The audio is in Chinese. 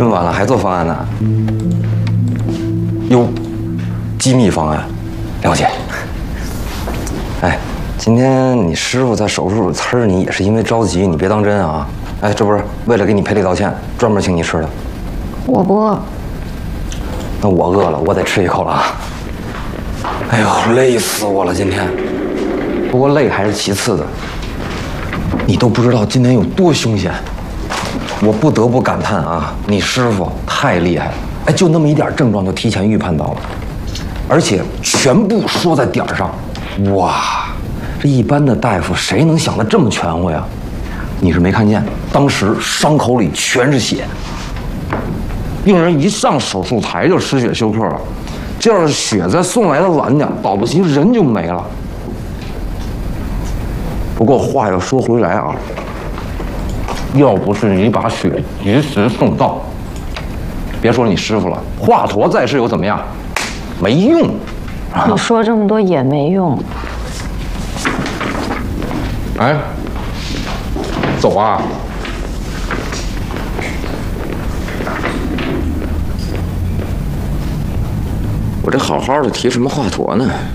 这么晚了还做方案呢？哟，机密方案，了解。哎，今天你师傅在手术室呲你也是因为着急，你别当真啊。哎，这不是为了给你赔礼道歉，专门请你吃的。 我不饿。 那我饿了，我得吃一口了啊。哎呦，累死我了今天。不过累还是其次的，你都不知道今天有多凶险。我不得不感叹啊，你师傅太厉害了。哎，就那么一点症状就提前预判到了，而且全部说在点儿上。哇，这一般的大夫谁能想得这么全乎呀？你是没看见，当时伤口里全是血，病人一上手术台就失血休克了。这要是血再送来的晚点，保不齐人就没了。不过话又说回来啊，要不是你把血及时送到，别说你师傅了，华佗在世又怎么样？没用。 你说这么多也没用。 哎，走啊！我这好好的提什么华佗呢？